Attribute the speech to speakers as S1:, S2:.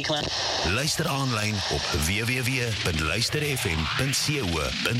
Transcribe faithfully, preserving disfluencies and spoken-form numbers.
S1: clap.
S2: Luister aanlyn op w w w punt luister f m punt co punt